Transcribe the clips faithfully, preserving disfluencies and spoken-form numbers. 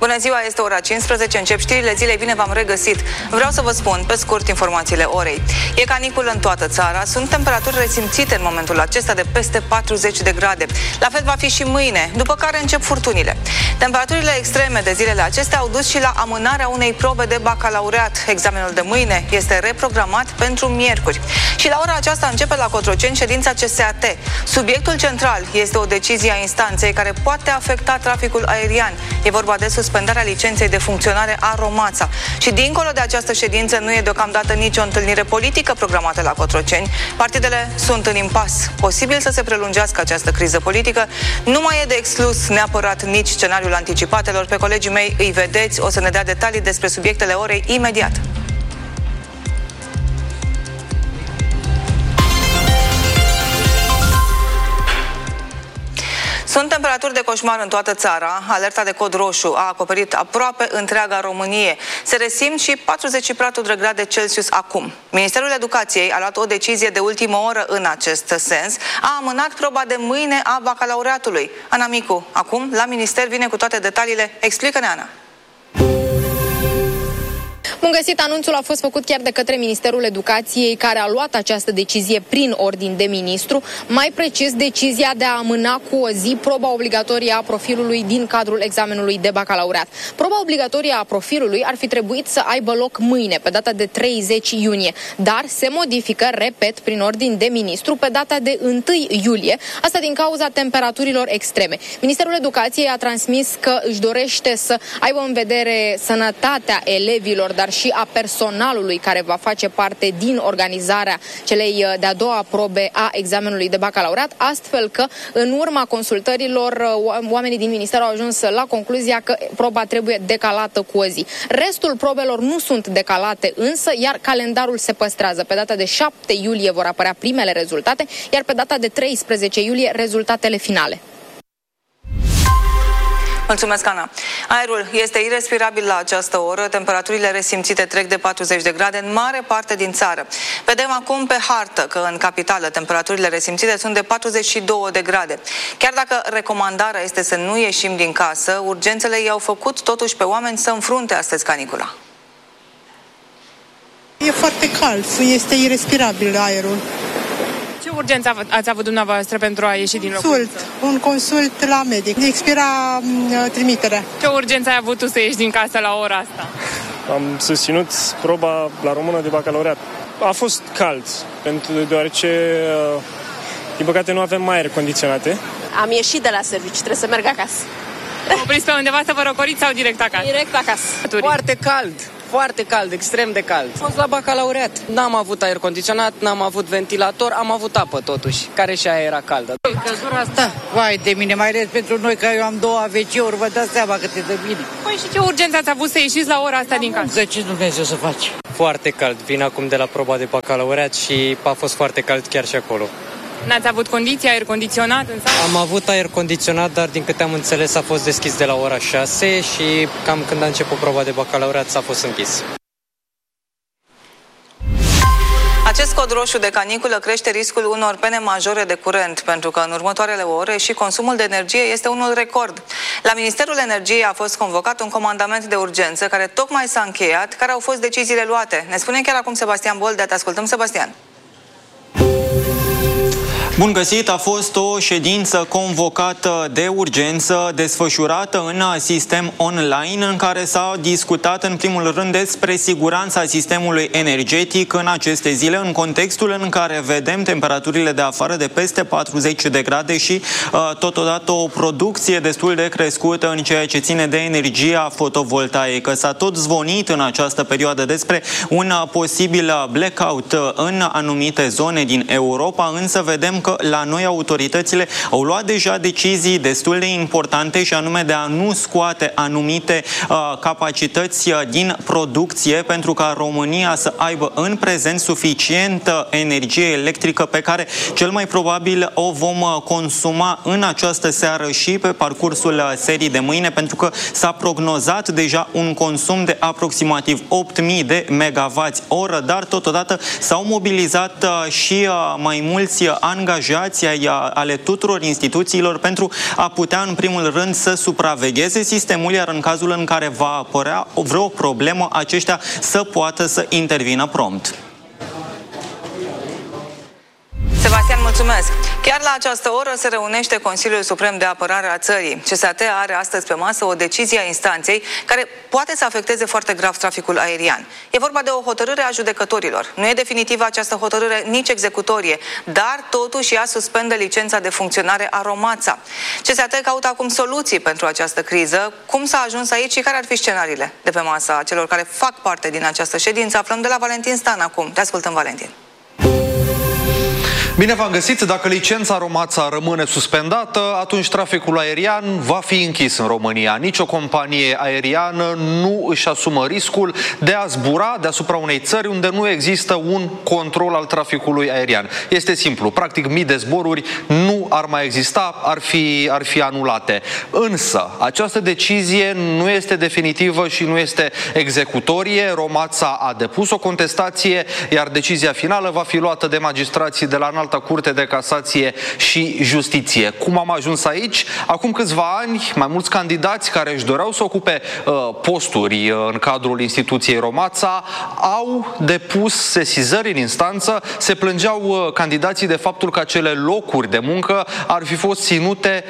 Bună ziua, este ora cincisprezece, încep știrile zilei, bine v-am regăsit. Vreau să vă spun, pe scurt, informațiile orei. E caniculă în toată țara, sunt temperaturi resimțite în momentul acesta de peste patruzeci de grade. La fel va fi și mâine, după care încep furtunile. Temperaturile extreme de zilele acestea au dus și la amânarea unei probe de bacalaureat. Examenul de mâine este reprogramat pentru miercuri. Și la ora aceasta începe la Cotroceni ședința C S A T. Subiectul central este o decizie a instanței care poate afecta traficul aerian. E vorba de suspendarea licenței de funcționare a Romața. Și dincolo de această ședință nu e deocamdată nicio întâlnire politică programată la Cotroceni. Partidele sunt în impas. Posibil să se prelungească această criză politică. Nu mai e de exclus neapărat nici scenariul anticipatelor. Pe colegii mei îi vedeți, o să ne dea detalii despre subiectele orei imediat. Sunt temperaturi de coșmar în toată țara. Alerta de cod roșu a acoperit aproape întreaga Românie. Se resimt și patruzeci și patru de grade Celsius acum. Ministerul Educației a luat o decizie de ultimă oră în acest sens. A amânat proba de mâine a bacalaureatului. Ana Micu, acum la minister, vine cu toate detaliile. Explică-ne, Ana. Bun găsit, anunțul a fost făcut chiar de către Ministerul Educației, care a luat această decizie prin ordin de ministru, mai precis decizia de a amâna cu o zi proba obligatorie a profilului din cadrul examenului de bacalaureat. Proba obligatorie a profilului ar fi trebuit să aibă loc mâine, pe data de treizeci iunie, dar se modifică, repet, prin ordin de ministru, pe data de întâi iulie, asta din cauza temperaturilor extreme. Ministerul Educației a transmis că își dorește să aibă în vedere sănătatea elevilor, dar și a personalului care va face parte din organizarea celei de-a doua probe a examenului de bacalaureat, astfel că în urma consultărilor oamenii din minister au ajuns la concluzia că proba trebuie decalată cu o zi. Restul probelor nu sunt decalate însă, iar calendarul se păstrează. Pe data de șapte iulie vor apărea primele rezultate, iar pe data de treisprezece iulie rezultatele finale. Mulțumesc, Ana. Aerul este irespirabil la această oră. Temperaturile resimțite trec de patruzeci de grade în mare parte din țară. Vedem acum pe hartă că în capitală temperaturile resimțite sunt de patruzeci și două de grade. Chiar dacă recomandarea este să nu ieșim din casă, urgențele i-au făcut totuși pe oameni să înfrunte astăzi canicula. E foarte cald, este irespirabil aerul. Ce urgență ați avut dumneavoastră pentru a ieși din consult, locuință? Un consult la medic. Expira uh, trimiterea. Ce urgență ai avut tu să ieși din casă la ora asta? Am susținut proba la română de bacalaureat. A fost cald, pentru deoarece, uh, din păcate, nu avem mai aer condiționate. Am ieșit de la serviciu, trebuie să merg acasă. Opriți pe undeva să vă răcoriți sau direct acasă? Direct acasă. Foarte cald. Foarte cald, extrem de cald. Am fost la bacalaureat. N-am avut aer condiționat, n-am avut ventilator, am avut apă totuși, care și aia era caldă. Căldura asta, vai de mine, mai ales pentru noi, că eu am două A V C-uri, vă dați seama cât e de bine. Păi și ce urgență ați avut să ieșiți la ora asta din casă? Că ce Dumnezeu să faci? Foarte cald, vin acum de la proba de bacalaureat și a fost foarte cald chiar și acolo. N-ați avut condiții, aer condiționat în sală? Am avut aer condiționat, dar din câte am înțeles a fost deschis de la ora șase și cam când a început proba de bacalaureat s-a fost închis. Acest cod roșu de caniculă crește riscul unor pene majore de curent, pentru că în următoarele ore și consumul de energie este unul record. La Ministerul Energiei a fost convocat un comandament de urgență care tocmai s-a încheiat. Care au fost deciziile luate? Ne spune chiar acum Sebastian Boldea. Te ascultăm, Sebastian. Bun găsit, a fost o ședință convocată de urgență, desfășurată în sistem online, în care s-a discutat în primul rând despre siguranța sistemului energetic în aceste zile, în contextul în care vedem temperaturile de afară de peste patruzeci de grade și totodată o producție destul de crescută în ceea ce ține de energia fotovoltaică. S-a tot zvonit în această perioadă despre un posibil blackout în anumite zone din Europa, însă vedem că la noi autoritățile au luat deja decizii destul de importante, și anume de a nu scoate anumite uh, capacități din producție, pentru ca România să aibă în prezent suficientă energie electrică pe care cel mai probabil o vom consuma în această seară și pe parcursul serii de mâine, pentru că s-a prognozat deja un consum de aproximativ opt mii de megawatts oră, dar totodată s-au mobilizat uh, și uh, mai mulți angajați angajați ai, ale tuturor instituțiilor pentru a putea în primul rând să supravegheze sistemul, iar în cazul în care va apărea vreo problemă, aceștia să poată să intervină prompt. Sebastian, mulțumesc! Chiar la această oră se reunește Consiliul Suprem de Apărare a țării. C S A T are astăzi pe masă o decizie a instanței care poate să afecteze foarte grav traficul aerian. E vorba de o hotărâre a judecătorilor. Nu e definitivă această hotărâre, nici executorie, dar totuși ea suspendă licența de funcționare a Romața. C S A T caută acum soluții pentru această criză. Cum s-a ajuns aici și care ar fi scenariile de pe masa celor care fac parte din această ședință? Aflăm de la Valentin Stan acum. Te ascultăm, Valentin. Bine v-am găsit! Dacă licența Romața rămâne suspendată, atunci traficul aerian va fi închis în România. Nici o companie aeriană nu își asumă riscul de a zbura deasupra unei țări unde nu există un control al traficului aerian. Este simplu. Practic, mii de zboruri nu ar mai exista, ar fi, ar fi anulate. Însă, această decizie nu este definitivă și nu este executorie. Romața a depus o contestație, iar decizia finală va fi luată de magistrații de la Înalta Curte de Casație și Justiție. Cum am ajuns aici? Acum câțiva ani, mai mulți candidați care își doreau să ocupe uh, posturi uh, în cadrul instituției Romața au depus sesizări în instanță. Se plângeau uh, candidații de faptul că acele locuri de muncă ar fi fost ținute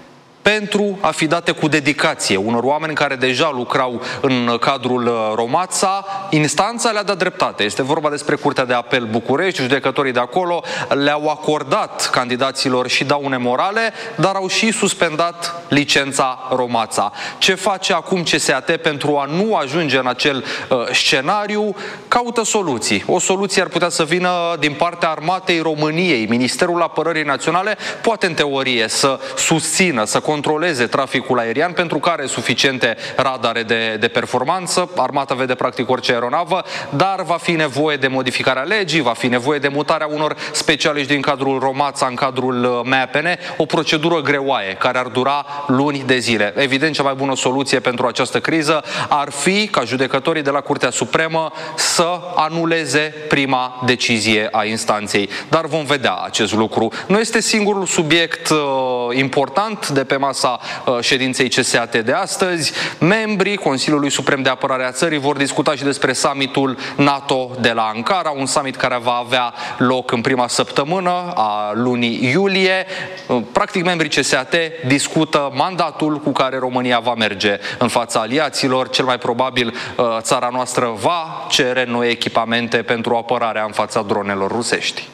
pentru a fi date cu dedicație unor oameni care deja lucrau în cadrul Romața. Instanța le-a dat dreptate. Este vorba despre Curtea de Apel București. Judecătorii de acolo le-au acordat candidaților și daune morale, dar au și suspendat licența Romața. Ce face acum C S A T pentru a nu ajunge în acel uh, scenariu? Caută soluții. O soluție ar putea să vină din partea Armatei României. Ministerul Apărării Naționale poate în teorie să susțină, să controleze traficul aerian, pentru care are suficiente radare de, de performanță. Armata vede practic orice aeronavă, dar va fi nevoie de modificarea legii, va fi nevoie de mutarea unor specialiști din cadrul Romața în cadrul M A P N, o procedură greoaie care ar dura luni de zile. Evident, cea mai bună soluție pentru această criză ar fi ca judecătorii de la Curtea Supremă să anuleze prima decizie a instanței. Dar vom vedea acest lucru. Nu este singurul subiect uh, important de pe masa uh, ședinței C S A T de astăzi. Membrii Consiliului Suprem de Apărare a țării vor discuta și despre summitul NATO de la Ankara, un summit care va avea loc în prima săptămână a lunii iulie. Uh, practic, membrii C S A T discută mandatul cu care România va merge în fața aliaților. Cel mai probabil uh, țara noastră va cere noi echipamente pentru apărarea în fața dronelor rusești.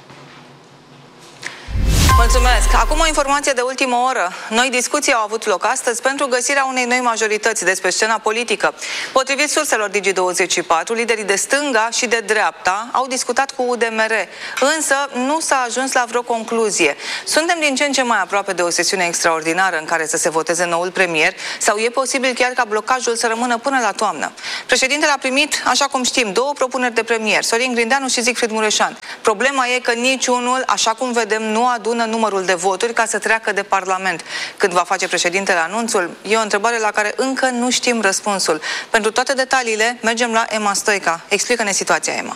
Mulțumesc! Acum o informație de ultimă oră. Noi discuții au avut loc astăzi pentru găsirea unei noi majorități despre scena politică. Potrivit surselor Digi douăzeci și patru, liderii de stânga și de dreapta au discutat cu U D M R, însă nu s-a ajuns la vreo concluzie. Suntem din ce în ce mai aproape de o sesiune extraordinară în care să se voteze noul premier sau e posibil chiar ca blocajul să rămână până la toamnă. Președintele a primit, așa cum știm, două propuneri de premier, Sorin Grindeanu și Siegfried Mureșan. Problema e că niciunul, așa cum vedem, nu adună numărul de voturi ca să treacă de Parlament. Când va face președintele anunțul? E o întrebare la care încă nu știm răspunsul. Pentru toate detaliile, mergem la Emma Stoica. Explică-ne situația, Emma.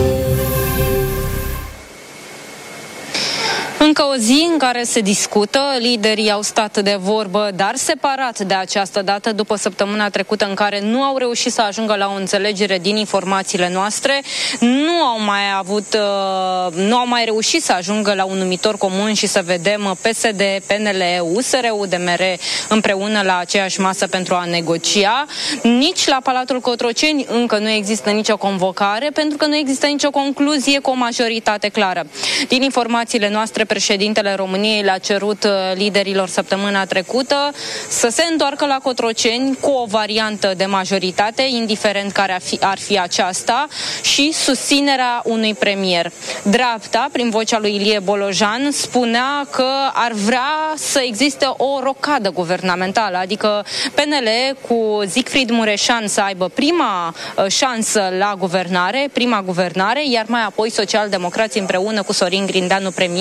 Încă o zi în care se discută, liderii au stat de vorbă, dar separat de această dată, după săptămâna trecută în care nu au reușit să ajungă la o înțelegere din informațiile noastre, nu au mai avut, nu au mai reușit să ajungă la un numitor comun și să vedem P S D, P N L, U S R, U D M R împreună la aceeași masă pentru a negocia. Nici la Palatul Cotroceni încă nu există nicio convocare, pentru că nu există nicio concluzie cu o majoritate clară. Din informațiile noastre, președintele României le-a cerut liderilor săptămâna trecută să se întoarcă la Cotroceni cu o variantă de majoritate, indiferent care ar fi, ar fi aceasta, și susținerea unui premier. Dreapta, prin vocea lui Ilie Bolojan, spunea că ar vrea să existe o rocadă guvernamentală, adică P N L cu Siegfried Mureșan să aibă prima șansă la guvernare, prima guvernare, iar mai apoi socialdemocrații împreună cu Sorin Grindeanu premier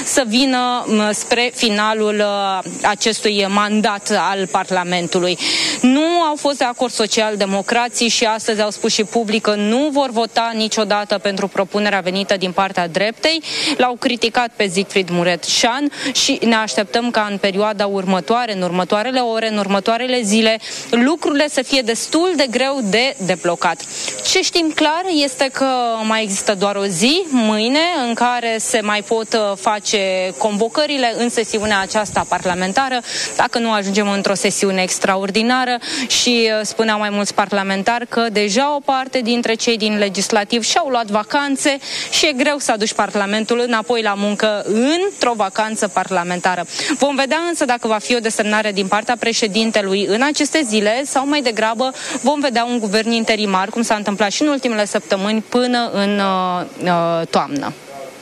să vină spre finalul acestui mandat al Parlamentului. Nu au fost de acord social-democrații și astăzi au spus și public că nu vor vota niciodată pentru propunerea venită din partea dreptei. L-au criticat pe Siegfried Mureșan și ne așteptăm ca în perioada următoare, în următoarele ore, în următoarele zile, lucrurile să fie destul de greu de deblocat. Ce știm clar este că mai există doar o zi, mâine, în care se mai pot face convocările în sesiunea aceasta parlamentară, dacă nu ajungem într-o sesiune extraordinară. Și spuneau mai mulți parlamentari că deja o parte dintre cei din legislativ și-au luat vacanțe și e greu să aduci Parlamentul înapoi la muncă într-o vacanță parlamentară. Vom vedea însă dacă va fi o desemnare din partea președintelui în aceste zile sau mai degrabă vom vedea un guvern interimar, cum s-a întâmplat și în ultimele săptămâni până în uh, toamnă.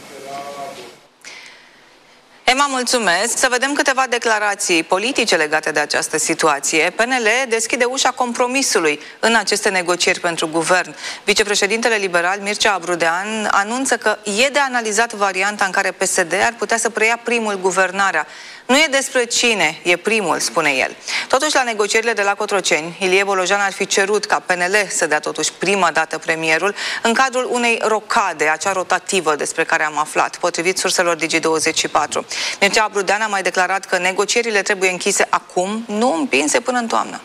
Emma, mulțumesc. Să vedem câteva declarații politice legate de această situație. P N L deschide ușa compromisului în aceste negocieri pentru guvern. Vicepreședintele liberal Mircea Abrudean anunță că e de analizat varianta în care P S D ar putea să preia primul guvernarea. Nu e despre cine e primul, spune el. Totuși, la negocierile de la Cotroceni, Ilie Bolojan ar fi cerut ca P N L să dea totuși prima dată premierul în cadrul unei rocade, acea rotativă despre care am aflat, potrivit surselor Digi douăzeci și patru. Mircea Abrudean a mai declarat că negocierile trebuie închise acum, nu împinse până în toamnă.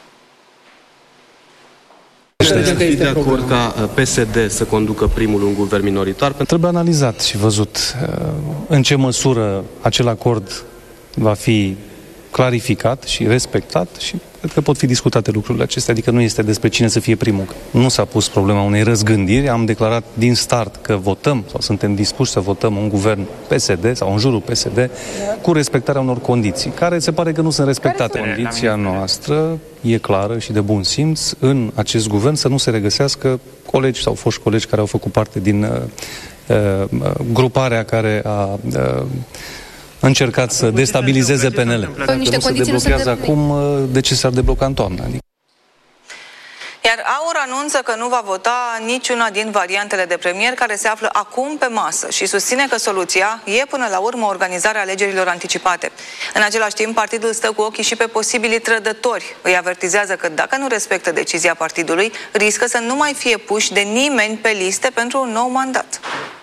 Să fii de acord ca P S D să conducă primul un guvern minoritar? Trebuie analizat și văzut în ce măsură acel acord va fi clarificat și respectat și cred că pot fi discutate lucrurile acestea, adică nu este despre cine să fie primul. Nu s-a pus problema unei răzgândiri, am declarat din start că votăm sau suntem dispuși să votăm un guvern P S D sau în jurul P S D cu respectarea unor condiții, care se pare că nu sunt respectate. Condiția noastră e clară și de bun simț în acest guvern să nu se regăsească colegi sau foști colegi care au făcut parte din uh, uh, gruparea care a uh, încercat să destabilizeze P N L. Dacă nu se deblochează acum, de ce s-ar debloca în toamnă? Iar AUR anunță că nu va vota niciuna din variantele de premier care se află acum pe masă și susține că soluția e până la urmă organizarea alegerilor anticipate. În același timp, partidul stă cu ochii și pe posibilii trădători. Îi avertizează că dacă nu respectă decizia partidului, riscă să nu mai fie puși de nimeni pe liste pentru un nou mandat.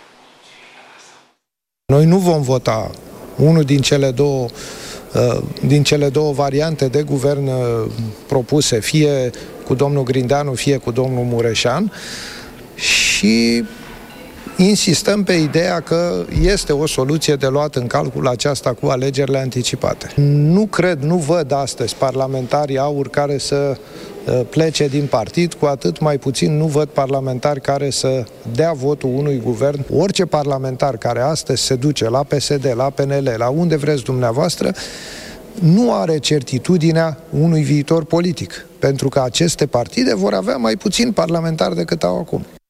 Noi nu vom vota unul din cele două, din cele două variante de guvern propuse, fie cu domnul Grindeanu, fie cu domnul Mureșan, și insistăm pe ideea că este o soluție de luat în calcul aceasta cu alegerile anticipate. Nu cred, nu văd astăzi parlamentarii AUR care să plece din partid, cu atât mai puțin nu văd parlamentari care să dea votul unui guvern. Orice parlamentar care astăzi se duce la P S D, la P N L, la unde vreți dumneavoastră, nu are certitudinea unui viitor politic, pentru că aceste partide vor avea mai puțin parlamentari decât au acum.